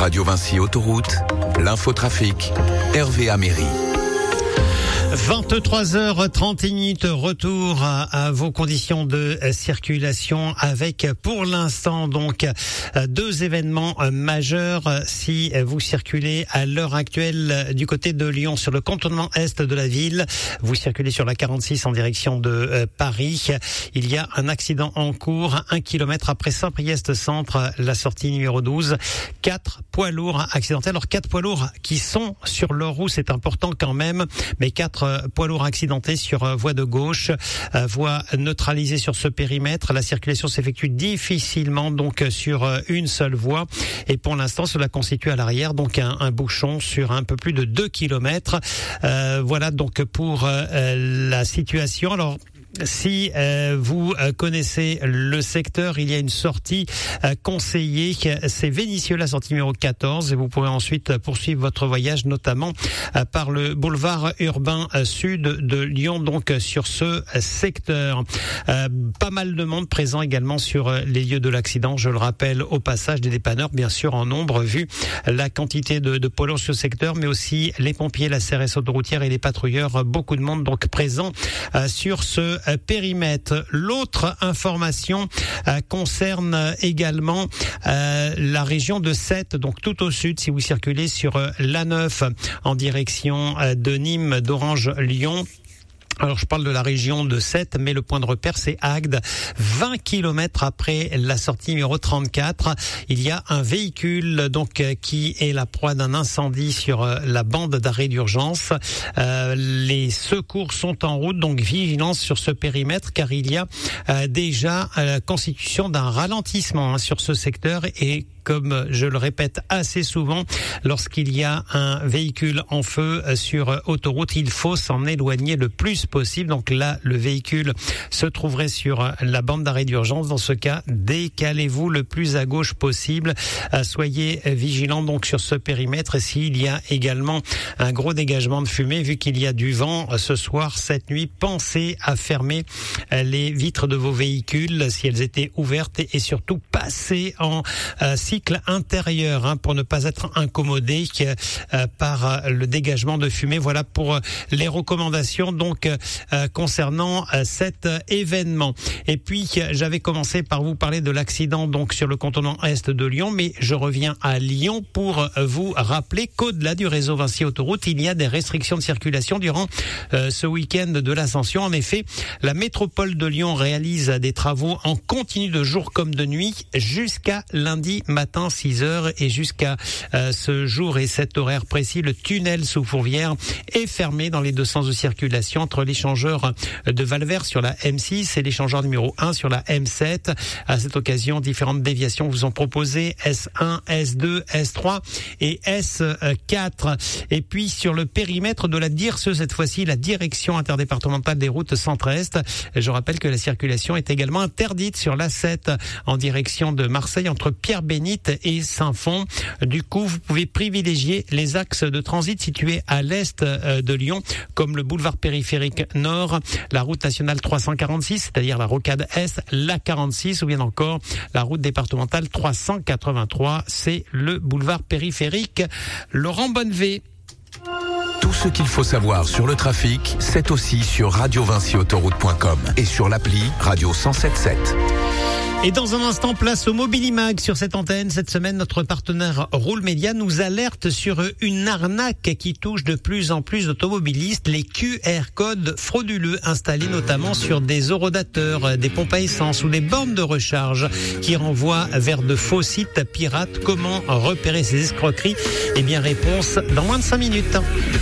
Radio Vinci Autoroute, l'infotrafic, Hervé Améry. 23h30, retour à vos conditions de circulation avec pour l'instant donc deux événements majeurs si vous circulez à l'heure actuelle du côté de Lyon sur le contournement est de la ville. Vous circulez sur la 46 en direction de Paris. Il y a un accident en cours, 1 kilomètre après Saint-Priest Centre, la sortie numéro 12. 4 poids lourds accidentés. Alors 4 poids lourds qui sont sur leur roue, c'est important quand même, mais 4 poids lourds accidentés sur voie de gauche, voie neutralisée sur ce périmètre. La circulation s'effectue difficilement donc sur une seule voie et pour l'instant cela constitue à l'arrière donc un bouchon sur un peu plus de 2 kilomètres. Voilà donc pour la situation. Alors si vous connaissez le secteur, il y a une sortie conseillée, c'est Vénissieux, la sortie numéro 14, et vous pourrez ensuite poursuivre votre voyage notamment par le boulevard urbain sud de Lyon, donc sur ce secteur. Pas mal de monde présent également sur les lieux de l'accident, je le rappelle au passage, des dépanneurs bien sûr en nombre vu la quantité de poids lourds sur ce secteur, mais aussi les pompiers, la CRS autoroutière et les patrouilleurs, beaucoup de monde donc présent sur ce périmètre. L'autre information concerne également la région de Sète, donc tout au sud si vous circulez sur l'A9 en direction de Nîmes, d'Orange, Lyon. Alors je parle de la région de Sète, mais le point de repère c'est Agde, 20 kilomètres après la sortie numéro 34. Il y a un véhicule donc qui est la proie d'un incendie sur la bande d'arrêt d'urgence. Les secours sont en route, donc vigilance sur ce périmètre car il y a déjà la constitution d'un ralentissement sur ce secteur et comme je le répète assez souvent, lorsqu'il y a un véhicule en feu sur autoroute, il faut s'en éloigner le plus possible. Donc là, le véhicule se trouverait sur la bande d'arrêt d'urgence. Dans ce cas, décalez-vous le plus à gauche possible. Soyez vigilants donc sur ce périmètre. Et s'il y a également un gros dégagement de fumée, vu qu'il y a du vent ce soir, cette nuit, pensez à fermer les vitres de vos véhicules si elles étaient ouvertes et surtout passez en cycle intérieur pour ne pas être incommodé par le dégagement de fumée. Voilà pour les recommandations donc concernant cet événement. Et puis j'avais commencé par vous parler de l'accident donc sur le contournement est de Lyon, mais je reviens à Lyon pour vous rappeler qu'au-delà du réseau Vinci Autoroute, il y a des restrictions de circulation durant ce week-end de l'Ascension. En effet, la métropole de Lyon réalise des travaux en continu de jour comme de nuit jusqu'à lundi matin 6h et jusqu'à ce jour et cet horaire précis, le tunnel sous Fourvière est fermé dans les deux sens de circulation entre l'échangeur de Valvert sur la M6 et l'échangeur numéro 1 sur la M7. À cette occasion, différentes déviations vous sont proposées, S1, S2, S3 et S4. Et puis sur le périmètre de la DIRSE, cette fois-ci la direction interdépartementale des routes centre-est. Je rappelle que la circulation est également interdite sur l'A7 en direction de Marseille entre Pierre-Bénite et Saint-Fond. Du coup, vous pouvez privilégier les axes de transit situés à l'est de Lyon, comme le boulevard périphérique Nord, la route nationale 346, c'est-à-dire la rocade Est, la 46, ou bien encore la route départementale 383, c'est le boulevard périphérique Laurent Bonnevé. Tout ce qu'il faut savoir sur le trafic, c'est aussi sur radiovinciautoroute.com et sur l'appli Radio 107.7. Et dans un instant, place au Mobilimag sur cette antenne. Cette semaine, notre partenaire Roule Média nous alerte sur une arnaque qui touche de plus en plus d'automobilistes, les QR codes frauduleux installés notamment sur des horodateurs, des pompes à essence ou des bornes de recharge qui renvoient vers de faux sites pirates. Comment repérer ces escroqueries ? Eh bien, réponse dans moins de 5 minutes.